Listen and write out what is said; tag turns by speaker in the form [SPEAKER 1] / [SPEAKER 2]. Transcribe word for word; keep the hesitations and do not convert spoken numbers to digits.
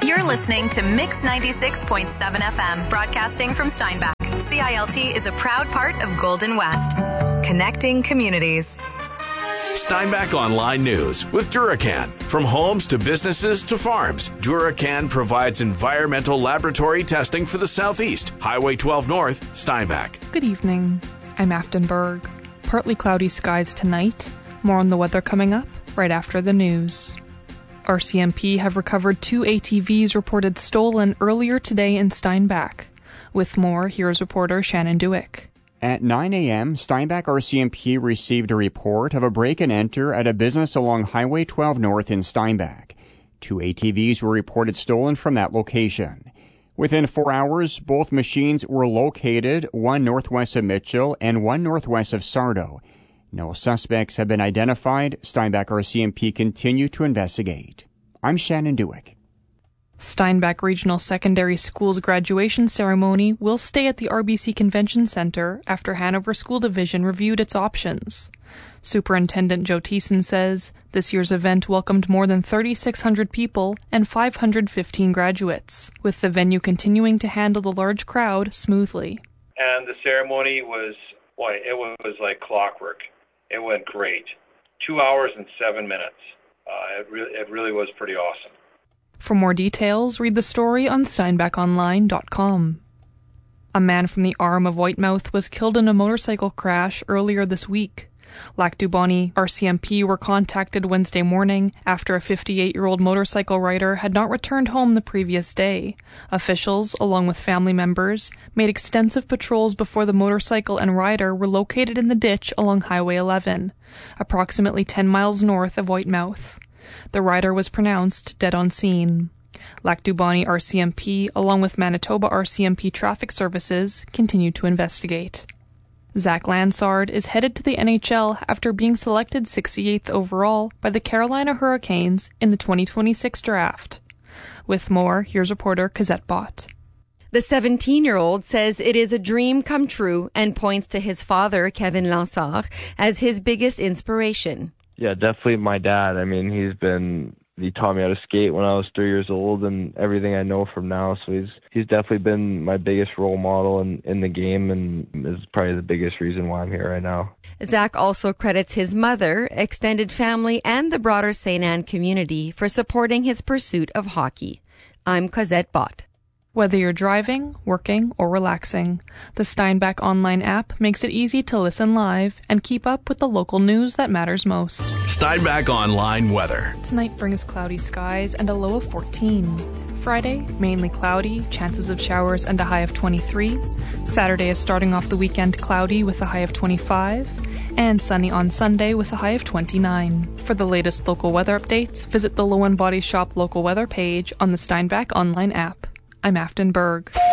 [SPEAKER 1] You're listening to Mix ninety-six point seven F M, broadcasting from Steinbach. C I L T is a proud part of Golden West, connecting communities.
[SPEAKER 2] Steinbach Online News with Duracan. From homes to businesses to farms, Duracan provides environmental laboratory testing for the Southeast. Highway twelve North, Steinbach.
[SPEAKER 3] Good evening. I'm Afton Berg. Partly cloudy skies tonight. More on the weather coming up right after the news. R C M P have recovered two A T Vs reported stolen earlier today in Steinbach. With more, here's reporter Shannon Dewick.
[SPEAKER 4] At nine a.m., Steinbach R C M P received a report of a break-and-enter at a business along Highway twelve North in Steinbach. Two A T Vs were reported stolen from that location. Within four hours, both machines were located, one northwest of Mitchell and one northwest of Sardo. No suspects have been identified. Steinbach R C M P continue to investigate. I'm Shannon Dewick.
[SPEAKER 3] Steinbach Regional Secondary School's graduation ceremony will stay at the R B C Convention Center after Hanover School Division reviewed its options. Superintendent Joe Thiessen says this year's event welcomed more than thirty-six hundred people and five hundred fifteen graduates, with the venue continuing to handle the large crowd smoothly.
[SPEAKER 5] And the ceremony was, boy, it was like clockwork. It went great. Two hours and seven minutes. Uh, it, re- it really was pretty awesome.
[SPEAKER 3] For more details, read the story on steinbach online dot com. A man from the Arm of Whitemouth was killed in a motorcycle crash earlier this week. Lac du Bonny R C M P were contacted Wednesday morning after a fifty-eight-year-old motorcycle rider had not returned home the previous day. Officials, along with family members, made extensive patrols before the motorcycle and rider were located in the ditch along Highway eleven, approximately ten miles north of Whitemouth. The rider was pronounced dead on scene. Lac du Bonny R C M P, along with Manitoba R C M P Traffic Services, continue to investigate. Zach Lansard is headed to the N H L after being selected sixty-eighth overall by the Carolina Hurricanes in the twenty twenty-six draft. With more, here's reporter Cosette Bott.
[SPEAKER 6] The seventeen-year-old says it is a dream come true and points to his father, Kevin Lansard, as his biggest inspiration.
[SPEAKER 7] Yeah, definitely my dad. I mean, he's been, he taught me how to skate when I was three years old and everything I know from now. So he's he's definitely been my biggest role model in, in the game and is probably the biggest reason why I'm here right now.
[SPEAKER 6] Zach also credits his mother, extended family, and the broader Saint Anne community for supporting his pursuit of hockey. I'm Cosette Bott.
[SPEAKER 3] Whether you're driving, working, or relaxing, the Steinbach Online app makes it easy to listen live and keep up with the local news that matters most.
[SPEAKER 2] Steinbach Online weather.
[SPEAKER 3] Tonight brings cloudy skies and a low of fourteen. Friday, mainly cloudy, chances of showers and a high of twenty-three. Saturday is starting off the weekend cloudy with a high of twenty-five. And sunny on Sunday with a high of twenty-nine. For the latest local weather updates, visit the Low and Body Shop local weather page on the Steinbach Online app. I'm Afton Berg.